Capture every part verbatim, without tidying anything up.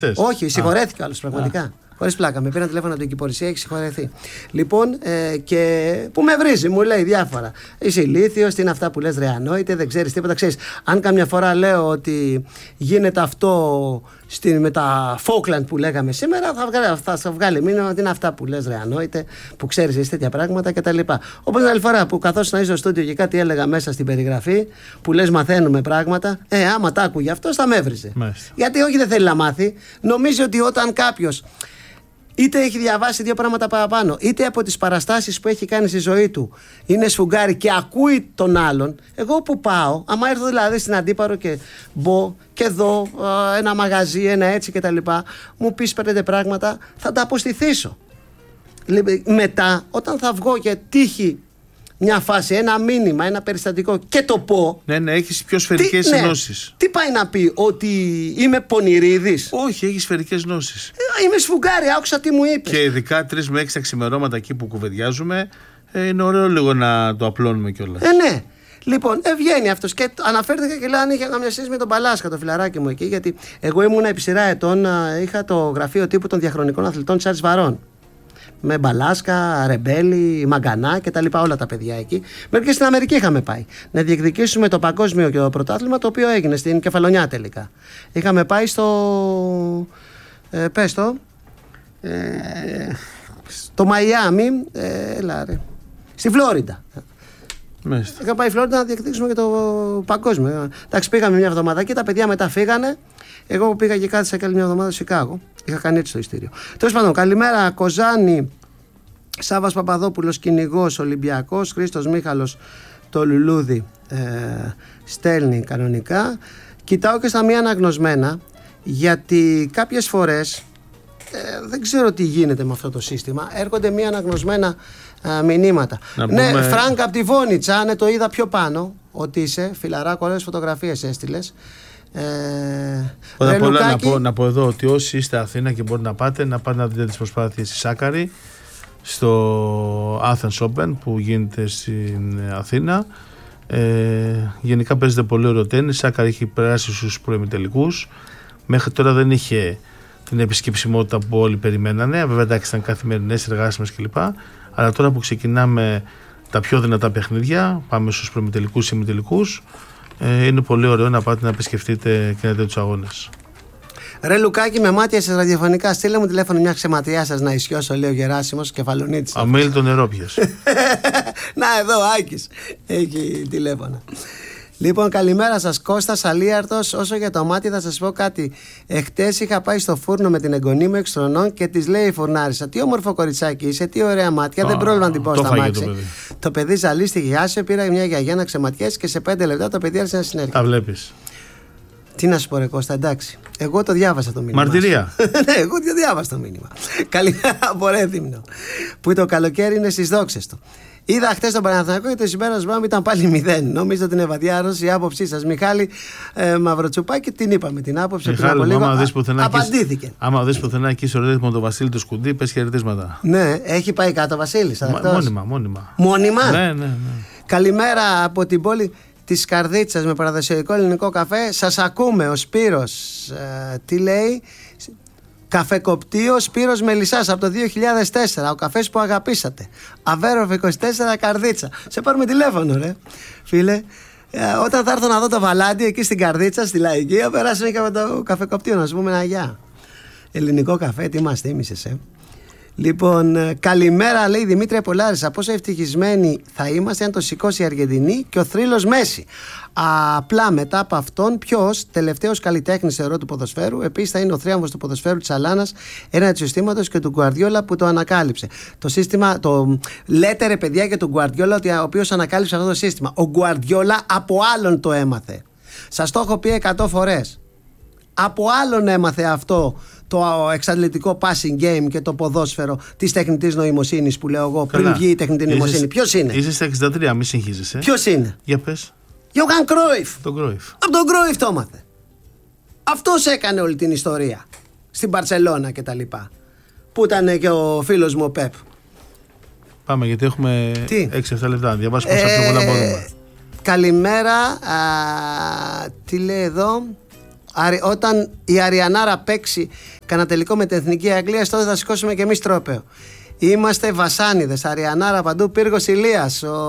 Όχι, συγχωρέθηκε ο άλλος πραγματικά. Χωρίς πλάκα. Με πήραν τηλέφωνο από την κυπορισία, έχει συγχωρεθεί. Λοιπόν, ε, και που με βρίζει, μου λέει διάφορα. Είσαι ηλίθιος, τι είναι αυτά που λες, ρε ανόητε, δεν ξέρεις τίποτα. Ξέρεις, αν καμιά φορά λέω ότι γίνεται αυτό στην, με τα Falkland που λέγαμε σήμερα, θα βγάλει, θα, θα βγάλει μήνυμα ότι είναι αυτά που λες, ρε ανόητε, που ξέρεις εσύ τέτοια πράγματα κτλ. Όπως την άλλη φορά που καθώς να είσαι στο στούντιο και κάτι έλεγα μέσα στην περιγραφή, που λες μαθαίνουμε πράγματα, ε, άμα τα άκουγε αυτό, θα με έβριζε. Μάλιστα. Γιατί όχι, δεν θέλει να μάθει. Νομίζει ότι όταν κάποιος είτε έχει διαβάσει δύο πράγματα παραπάνω, είτε από τις παραστάσεις που έχει κάνει στη ζωή του είναι σφουγγάρι και ακούει τον άλλον. Εγώ που πάω, άμα έρθω δηλαδή στην Αντίπαρο και μπω και δω α, ένα μαγαζί, ένα έτσι κτλ., μου πεις πέντε πράγματα, θα τα αποστηθήσω. Μετά, όταν θα βγω και τύχει μια φάση, ένα μήνυμα, ένα περιστατικό και το πω. Ναι, ναι, έχεις πιο σφαιρικές τι, γνώσεις. Ναι, τι πάει να πει, ότι είμαι πονηρίδης? Όχι, έχεις σφαιρικές γνώσεις. Ε, είμαι σφουγγάρι, άκουσα τι μου είπες. Και ειδικά τρεις με έξι τα ξημερώματα εκεί που κουβεντιάζουμε, ε, είναι ωραίο λίγο να το απλώνουμε κιόλας. Ε, ναι. Λοιπόν, ε, βγαίνει αυτός και αναφέρθηκα και λέω αν είχε καμιά σχέση με τον Παλάσκα, το φιλαράκι μου εκεί, γιατί εγώ ήμουν επί σειρά ετών, είχα το γραφείο τύπου των διαχρονικών αθλητών Τσάρλς Βαρών. Με Μπαλάσκα, Ρεμπέλη, Μαγκανά και τα λοιπά, όλα τα παιδιά εκεί. Μέχρι και στην Αμερική είχαμε πάει. Να διεκδικήσουμε το παγκόσμιο και το πρωτάθλημα, το οποίο έγινε στην Κεφαλονιά τελικά. Είχαμε πάει στο. Ε, πες το. Ε, στο Μαϊάμι. Ε, έλα, ρε. Στη Φλόριντα. Μάλιστα. Είχα πάει στη Φλόριντα να διεκδικήσουμε και το παγκόσμιο. Εντάξει, πήγαμε μια εβδομάδα και τα παιδιά μετά φύγανε. Εγώ πήγα και κάθισα και άλλη μια εβδομάδα στο Σικάγο. Είχα κάνει έτσι το ειστήριο. Τέλος πάντων, καλημέρα Κοζάνη, Σάββας Παπαδόπουλος, κυνηγός, Ολυμπιακός, Χρήστος Μίχαλος, το λουλούδι ε, στέλνει κανονικά. Κοιτάω και στα μία αναγνωσμένα, γιατί κάποιες φορές ε, δεν ξέρω τι γίνεται με αυτό το σύστημα. Έρχονται μία αναγνωσμένα ε, μηνύματα. Να ναι, πούμε... Φρανκ από τη Βόνιτσα, ναι, το είδα πιο πάνω ότι είσαι φιλαράκο, όλες φωτογραφίες έστειλες. Ε, ρε, πολλά, να, πω, να πω εδώ ότι όσοι είστε Αθήνα και μπορείτε να πάτε, να πάτε να δείτε τις προσπάθειες στη Σάκαρη στο Athens Open που γίνεται στην Αθήνα. Ε, γενικά παίζεται πολύ ωραίο τένις. Η Σάκαρη έχει περάσει στους προημιτελικούς. Μέχρι τώρα δεν είχε την επισκεψιμότητα που όλοι περιμένανε. Βέβαια, εντάξει, ήταν καθημερινές εργάσιμες κλπ. Αλλά τώρα που ξεκινάμε τα πιο δυνατά παιχνίδια, πάμε στους προημιτελικούς ή ημιτελικούς. Ε, είναι πολύ ωραίο να πάτε να επισκεφτείτε και να δείτε τους αγώνες. Ρε Λουκάκη, με μάτια σας ραδιοφωνικά, στείλε μου τηλέφωνο μια ξεματιά σας να ισιώσω, λέει ο Γεράσιμος Κεφαλονίτης. Αμήλ το νερό πιες. Να, εδώ ο Άκης έχει τηλέφωνο. Λοιπόν, καλημέρα σας, Κώστας Αλίαρτος. Όσο για το μάτι, θα σας πω κάτι. Εχτες είχα πάει στο φούρνο με την εγγονή μου εξ τρονών και της λέει η φουρνάρισα: τι όμορφο κοριτσάκι είσαι, τι ωραία μάτια. Oh, δεν πρόλαβα να την πω στα μάτια. Το παιδί, το παιδί ζαλίστηκε, άσε, πήρα μια γιαγιά να ξεματιάσει και σε πέντε λεπτά το παιδί άρχισε να συνέρχεται. Τα βλέπεις. Τι να σου πω, ρε Κώστα, εντάξει. Εγώ το διάβασα το μήνυμα. Μαρτυρία. Ναι, εγώ το διάβασα το μήνυμα. Καλημέρα από Ρέθυμνο. Που το καλοκαίρι είναι στις δόξες του. Είδα χτες τον Παναθηναϊκό και το συμπέρασμά μου ήταν πάλι μηδέν. Νομίζω ότι είναι βαδιάρος η άποψή σας. Μιχάλη ε, Μαυροτσουπάκη, την είπαμε την άποψη. Μιχάλη, πριν από λίγο, πουθενά, απαντήθηκε. Άμα δεις πουθενά εκεί στο ρύθμο το Βασίλη του Σκουντή, πες χαιρετίσματα. Ναι, έχει πάει κάτω ο Βασίλης. Μα, μόνιμα, μόνιμα. Μόνιμα. Ναι, ναι, ναι. Καλημέρα από την πόλη της Καρδίτσας με παραδοσιακό ελληνικό καφέ. Σας ακούμε. Ο Σπύρος ε, τι λέει? Καφεκοπτείο Σπύρος Μελισσάς από το δύο χιλιάδες τέσσερα. Ο καφές που αγαπήσατε. Αβέροφ είκοσι τέσσερα Καρδίτσα. Σε πάρουμε τηλέφωνο, ρε φίλε. Ε, όταν θα έρθω να δω το Βαλάντι εκεί στην Καρδίτσα, στη Λαϊκή, θα περάσουμε και από το καφεκοπτείο να σου πούμε ένα γεια. Ελληνικό καφέ, τι μας θύμισες, ε. Λοιπόν, καλημέρα, λέει Δημήτρη Πολάρισα. Πόσο ευτυχισμένοι θα είμαστε αν το σηκώσει η Αργεντινή και ο θρύλος Μέση. Απλά μετά από αυτόν, ποιος τελευταίος καλλιτέχνης θεωρώ του ποδοσφαίρου? Επίσης θα είναι ο θρίαμβος του ποδοσφαίρου της Αλάνας, ένα του συστήματος και του Γκουαρδιόλα που το ανακάλυψε. Το σύστημα, το λέτε ρε παιδιά και του Γκουαρδιόλα, ότι ο οποίος ανακάλυψε αυτό το σύστημα. Ο Γκουαρδιόλα από άλλον το έμαθε. Σας το έχω πει εκατό φορές. Από άλλον έμαθε αυτό το εξαντλητικό passing game και το ποδόσφαιρο της τεχνητής νοημοσύνης που λέω εγώ. Καλά. Πριν βγει η τεχνητή νοημοσύνη. Ποιος είναι? Είσαι στα εξήντα τρία, μη συγχύζεσαι. Ποιος είναι? Για πες. Γιώχαν Κρόιφ. Τον Κρόιφ. Από τον Κρόιφ το έμαθε. Αυτός έκανε όλη την ιστορία. Στην Μπαρσελόνα και τα λοιπά. Που ήταν και ο φίλος μου ο Πεπ. Πάμε γιατί έχουμε έξι εφτά λεπτά. Διαβάσουμε όσο πιο πολλά μπορούμε. Καλημέρα. Α, τι λέει εδώ? Όταν η Αριανάρα παίξει κανένα τελικό με την Εθνική Αγγλίας, τότε θα σηκώσουμε και εμείς τρόπαιο. Είμαστε βασάνιδες. Αριανάρα παντού, Πύργος Ηλίας, ο,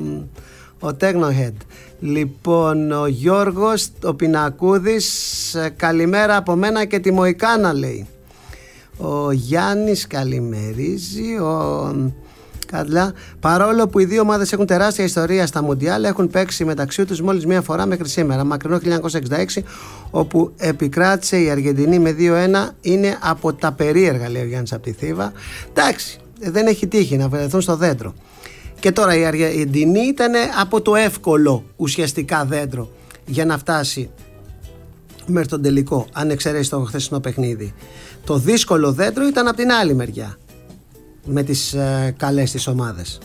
ο Technohead. Λοιπόν, ο Γιώργος, ο Πινακούδης, καλημέρα από μένα και τη Μοϊκάνα, λέει. Ο Γιάννης καλημερίζει. Ο Κατλά. Παρόλο που οι δύο ομάδες έχουν τεράστια ιστορία στα Μουντιάλ, έχουν παίξει μεταξύ τους μόλις μία φορά μέχρι σήμερα. Μακρινό χίλια εννιακόσια εξήντα έξι, όπου επικράτησε η Αργεντινή με δύο ένα, είναι από τα περίεργα, λέει ο Γιάννης από τη Θήβα. Εντάξει, δεν έχει τύχει να βρεθούν στο δέντρο. Και τώρα η Αργεντινή ήταν από το εύκολο ουσιαστικά δέντρο για να φτάσει μέχρι τον τελικό, αν εξαιρέσει το χθεσινό παιχνίδι. Το δύσκολο δέντρο ήταν από την άλλη μεριά, με τις ε, καλές τις ομάδες.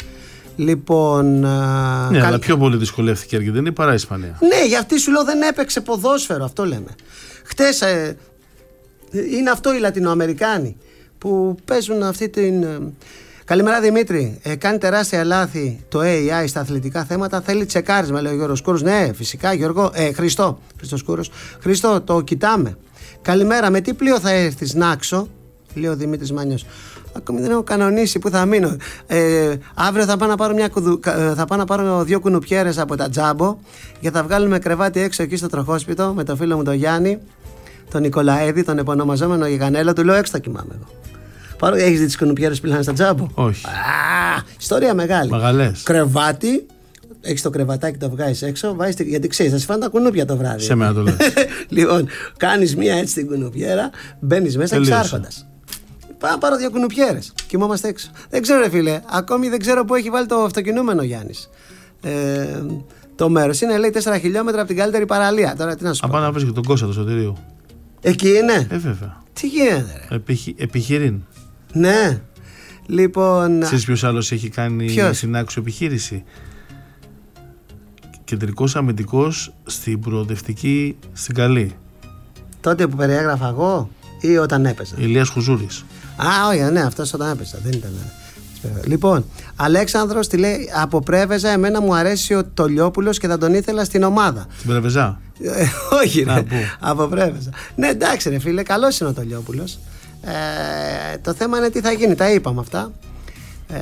Λοιπόν, ναι, καλ... αλλά πιο πολύ δυσκολεύτηκε η Αργεντινή παρά η Ισπανία. Ναι, για αυτή σου λέω δεν έπαιξε ποδόσφαιρο, αυτό λέμε. Χτες ε, είναι αυτό οι Λατινοαμερικάνοι που παίζουν αυτή την... Ε, καλημέρα Δημήτρη, ε, κάνει τεράστια λάθη το έι άι στα αθλητικά θέματα, θέλει τσεκάρισμα, λέει ο Γιώργος Κούρος. Ναι, φυσικά Γιώργο, ε, Χριστό, Χριστός Κούρος. Χριστό, το κοιτάμε. Καλημέρα, με τι πλοίο θα έρθεις Νάξο, λέει ο Δημήτρης Μάνιος. Ακόμη δεν έχω κανονίσει που θα μείνω. Ε, αύριο θα πάω να πάρω, μια κουδου, θα πάω να πάρω δύο κουνουπιέρες από τα Τζάμπο και θα βγάλουμε κρεβάτι έξω εκεί στο τροχόσπιτο με το φίλο μου τον Γιάννη, τον Νικολαέδη, τον επωνομαζόμενο Γιγανέλο. Του λέω έξω θα κοιμάμαι εγώ. Πάρω, έχεις δει τις κουνουπιέρες που πήλαν στα Τζάμπο? Όχι. Α, ιστορία μεγάλη. Μεγαλές. Κρεβάτι. Έχεις το κρεβατάκι, το βγάζεις έξω, βάζεις, γιατί ξέρεις, θα σε φάνε τα κουνούπια το βράδυ. Σε μένα το λες. Λοιπόν, κάνεις μία έτσι την κουνουπιέρα, μπαίνεις μέσα εξάρχοντας. Πάω να πάρω δύο κουνουπιέρες. Κοιμόμαστε έξω. Δεν ξέρω, ρε φίλε, ακόμη δεν ξέρω πού έχει βάλει το αυτοκινούμενο Γιάννης. Ε, το μέρος είναι, λέει, τέσσερα χιλιόμετρα από την καλύτερη παραλία. Τώρα τι να σου πω. Αν πάει να βρεις και τον Κώστα του Σωτηρίου. Εκεί είναι. Ε, βέβαια. Τι γίνεται, ρε. Επιχει... Επιχειρήν. Ναι. Λοιπόν. Ξέρεις ποιος άλλος έχει κάνει στην άξιο επιχείρηση? Κεντρικός αμυντικός στην προοδευτική στην Καλή. Τότε που περιέγραφα εγώ ή όταν έπαιζα? Ηλίας Χουζούρης. Α, όχι, ναι, αυτός όταν έπαιζα. Δεν ήταν. Λοιπόν, Αλέξανδρος τη λέει: από Πρέβεζα, εμένα μου αρέσει ο Τολιόπουλος και θα τον ήθελα στην ομάδα. Στην Πρέβεζα? Ε, όχι, ρε. Α, από Πρέβεζα. Ναι, εντάξει, ρε φίλε, καλός είναι ο Τολιόπουλος. Ε, το θέμα είναι τι θα γίνει. Τα είπαμε αυτά. Ε,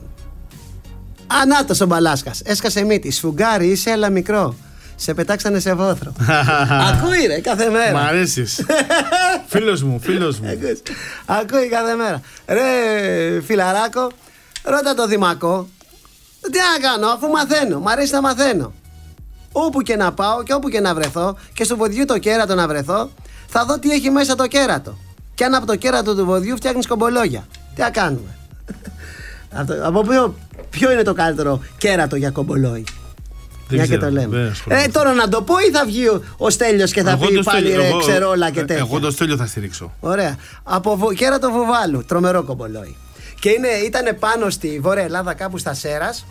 Ανάτος ο Μπαλάσκας. Έσκασε μύτη. Σφουγγάρι, είσαι, έλα μικρό. Σε πετάξανε σε βόθρο. Ακούει, ρε, κάθε μέρα. Μ' αρέσεις. Φίλος μου, φίλος μου. Ακούει κάθε μέρα. Ρε, φιλαράκο, ρώτα το Δημακό. Τι να κάνω, αφού μαθαίνω. Μ' αρέσει να μαθαίνω. Όπου και να πάω και όπου και να βρεθώ, και στο βοδιού το κέρατο να βρεθώ, θα δω τι έχει μέσα το κέρατο. Και αν από το κέρατο του βοδιού φτιάχνεις κομπολόγια. Τι να κάνουμε. Αυτό, από ποιο, ποιο είναι το καλύτερο κέρατο για κομπολόι? Μια και το λέμε. Ε, τώρα να το πω ή θα βγει ο, ο Στέλιος και θα εγώ πει πάλι στέλιο, ρε, εγώ, ξερόλα και τέτοια? Εγώ το Στέλιο θα στηρίξω. Ωραία. Από βο, κέρατο Βουβάλου, τρομερό κομπολόι. Και είναι, ήταν πάνω στη Βόρεια Ελλάδα, κάπου στα Σέρας,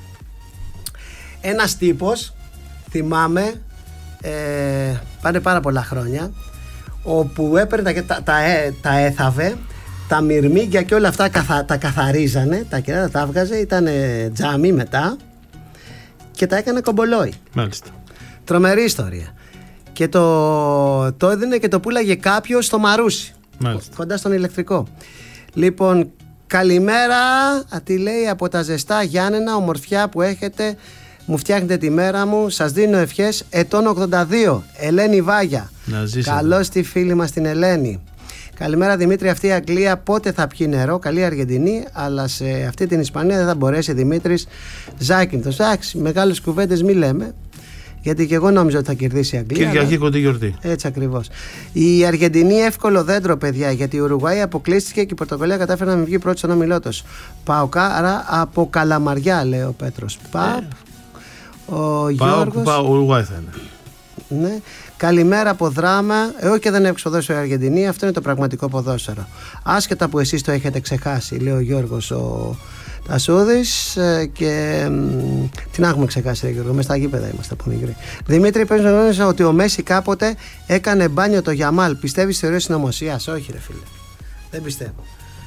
ένας τύπος, θυμάμαι, ε, πάνε πάρα πολλά χρόνια, όπου έπαιρνε τα, τα, τα, τα έθαβε, τα μυρμήγκια και όλα αυτά καθα, τα καθαρίζανε, τα κέρατα τα έβγαζε, ήταν τζάμι μετά και τα έκανε κομπολόι. Μάλιστα. Τρομερή ιστορία. Και το, το έδινε και το πουλάγε κάποιος στο Μαρούσι. Μάλιστα. Κοντά στον ηλεκτρικό. Λοιπόν, καλημέρα. Α, τι λέει, από τα ζεστά Γιάννενα, ομορφιά που έχετε, μου φτιάχνετε τη μέρα μου. Σας δίνω ευχές. Ετών ογδόντα δύο. Ελένη Βάγια. Καλώς τη φίλη μας την Ελένη. Καλημέρα Δημήτρη, αυτή η Αγγλία πότε θα πιει νερό? Καλή Αργεντινή, αλλά σε αυτή την Ισπανία δεν θα μπορέσει. Δημήτρης Ζάκυνθος. Εντάξει, μεγάλες κουβέντες μη λέμε, γιατί και εγώ νόμιζα ότι θα κερδίσει η Αγγλία. Κυριακή κοντή γιορτή. Έτσι ακριβώς. Η Αργεντινή εύκολο δέντρο, παιδιά, γιατί η Ουρουγουάη αποκλείστηκε και η Πορτογαλία κατάφερε να μην βγει πρώτη στον όμιλό τους. Παοκάρα από Καλαμαριά, λέει ο Πέτρος. Πα. Ε. Ο Γιώργος. Πάω, Ουρουγουάη θα είναι. Ναι. Καλημέρα από Δράμα. Εγώ και δεν έχω ποδόσφαιρο η Αργεντινή. Αυτό είναι το πραγματικό ποδόσφαιρο. Άσχετα που εσείς το έχετε ξεχάσει, λέει ο Γιώργος ο Τασούδης. Και τι να έχουμε ξεχάσει, ρε Γιώργο, μες στα γήπεδα είμαστε από μικροί. Δημήτρη, πρέπει να γνωρίζεις ότι ο Μέση κάποτε έκανε μπάνιο το Γιαμάλ. Πιστεύεις στη θεωρία συνωμοσίας? Όχι, ρε φίλε. Δεν πιστεύω.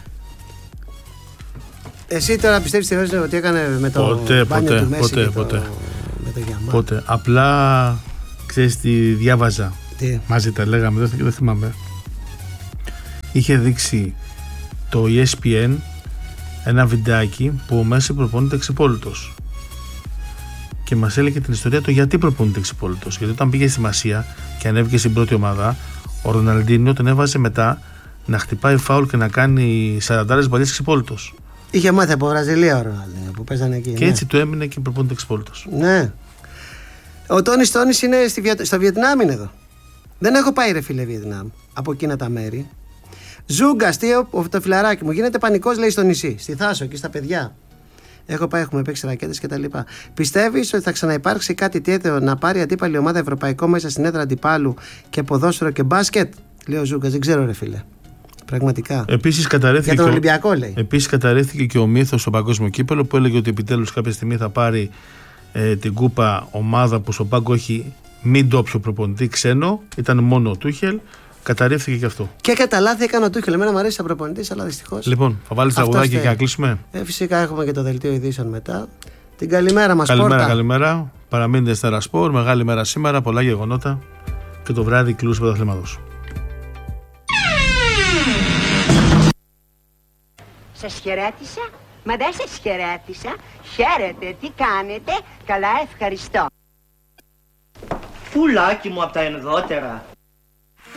Εσύ τώρα πιστεύεις στη θεωρία ότι έκανε με το ποτέ, μπάνιο ποτέ, του Μέση? Ποτέ, το, ποτέ. Με το Γιαμάλ. Ποτέ. Απλά. Ξέρεις τι διάβαζα. Τι? Μαζί τα λέγαμε, δεν, δεν θυμάμαι. Είχε δείξει το ι ες πι εν ένα βιντεάκι που ο Μέση προπονείται εξυπόλυτος. Και μας έλεγε την ιστορία του γιατί προπονείται εξυπόλυτος. Γιατί όταν πήγε στη Μασία και ανέβηκε στην πρώτη ομάδα, ο Ροναλντίνιο τον έβαζε μετά να χτυπάει φάουλ και να κάνει σαραντάρες μπαλιές εξυπόλυτος. Είχε μάθει από Βραζιλία ο Ροναλντίνιο που παίζανε εκεί. Και ναι. έτσι του έμεινε και προπονείται εξυπόλυτος. Ναι. Ο Τόνις Τόνις είναι στη Βια... στο Βιετνάμ είναι εδώ. Δεν έχω πάει ρε φίλε Βιετνάμ από εκείνα τα μέρη. Ζούγκα, αστείο, το φιλαράκι μου. Γίνεται πανικός λέει στο νησί. Στη Θάσο, εκεί στα παιδιά. Έχω πάει, έχουμε παίξει ρακέτες κτλ. Πιστεύεις ότι θα ξαναυπάρξει κάτι τέτοιο να πάρει αντίπαλη ομάδα ευρωπαϊκό μέσα στην έδρα αντιπάλου και ποδόσφαιρο και μπάσκετ? Λέει ο Ζούγκας, δεν ξέρω ρε φίλε. Πραγματικά. Επίσης καταρρεύθηκε, για τον Ολυμπιακό λέει. Επίσης καταρρεύθηκε και ο μύθος στο παγκόσμιο κύπελλο που έλεγε ότι επιτέλους κάποια στιγμή θα πάρει ε, την κούπα ομάδα που στο πάγκο έχει μη ντόπιο προπονητή ξένο. Ήταν μόνο ο Τούχελ. Καταρρεύθηκε και αυτό. Και κατά λάθη έκανε ο Τούχελ. Εμένα μου αρέσει σαν προπονητής, αλλά δυστυχώς. Λοιπόν, θα βάλεις τραγουδάκι και να κλείσουμε. Ε, φυσικά έχουμε και το δελτίο ειδήσεων μετά. Την καλημέρα μας, καλημέρα, Πόρτα. Καλημέρα. Παραμείνετε στα Ρασπορ. Μεγάλη μέρα σήμερα. Πολλά γεγονότα. Και το βράδυ κλούς πρωταθλήματος. Σας χαιρέτησα. Μα δεν σας χαιρέτησα. Χαίρετε, τι κάνετε? Καλά, ευχαριστώ. Πουλάκι μου από τα ενδότερα.